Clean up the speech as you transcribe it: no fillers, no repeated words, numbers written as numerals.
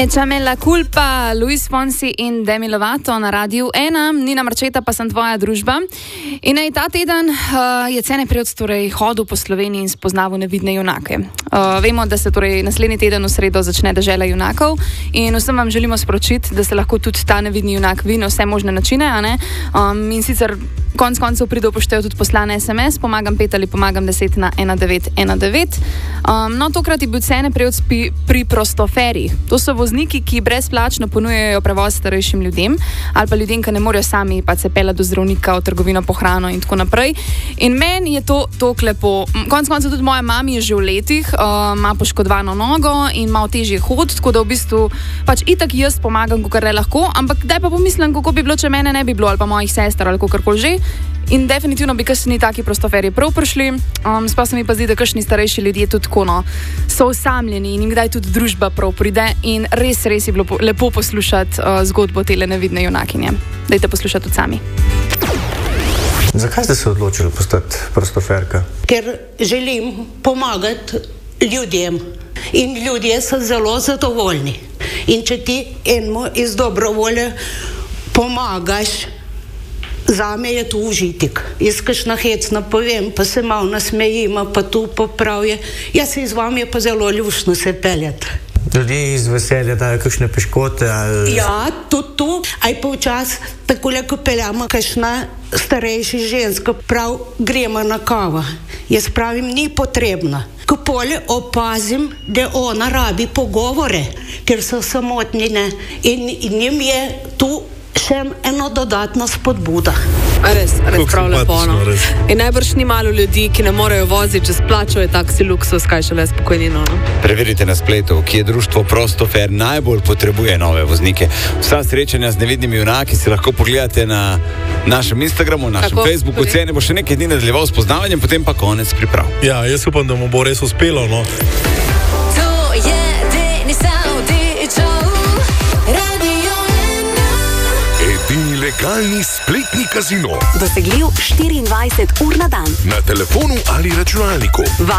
Échame la culpa, Luis Fonsi in Demi Lovato na Radiu 1, Nina Marčeta pa sem tvoja družba. In ta teden je Cene Prevc hodil po Sloveniji in spoznaval nevidne junake. Vemo, da se naslednji teden v sredo začne Dežela junakov in vsem vam želimo sporočiti, da se lahko tudi ta nevidni junak vidi na vse možne načine, a ne? In sicer konec koncev pride upoštev tudi poslane SMS, pomagam 5 ali pomagam 10 na 1919. No, tokrat je bil Cene Prevc pri prostoferih. To so vozniki, ki brezplačno ponujajo prevoz starejšim ljudem ali pa ljudem, ki ne morejo sami pa se peljati do zdravnika, v trgovino po hrano in tako naprej. In meni je to lepo. Konec koncev tudi moja mama je že v letih, ima poškodovano nogo in malo težje hod, tako da v bistvu pač itak jaz pomagam, kakor le lahko, ampak daj pa pomislim, kako bi bilo, če mene ne bi bilo ali pa mojih sester ali kakorkoli že. In definitivno bi kakšni taki prostoferji prav prišli. Sploh se mi pa zdi, da kakšni starejši ljudje tudi tako, so osamljeni in jim kdaj tudi družba prav pride in res je bilo lepo poslušati zgodbo tele nevidne junakinje. Dajte poslušati tudi sami. Zakaj ste se odločili postati prostoferka? Ker želim pomagati ljudem in ljudje so zelo zadovoljni. In če ti enemu iz dobrovolje pomagaš, zame je to užitek. Jaz kakšna hecna povem, pa se malo nasmejima, pa tu popravje. Jaz se z vami pa zelo ljušno se peljati. Ljudje iz veselja dajo kakšne piškote ali... Ja, tudi tu. Aj pa včas, tako ko peljamo kakšna starejša ženska, prav gremo na kavo. Jaz pravim, ni potrebno. Ko polje opazim, da ona rabi pogovore, ker so samotnine in njim je tu še eno dodatno spodbuda. Res prav lepo. In najbrž ni malo ljudi, ki ne morejo voziti, če splačajo taksi luksus, kaj šele s pokojnino. Preverite na spletu, kje društvo Prostofer najbolj potrebuje nove voznike. Vsa srečanja z nevidnimi junaki si lahko pogledate na našem Instagramu, na našem Facebooku. Cene bo še nekaj dni nadaljeval s poznavanjem, potem pa konec priprav. Ja, jaz upam, da mu bo res uspelo, no. Legalni spletni kazino. Dosegljiv 24 ur na dan. Na telefonu ali računalniku.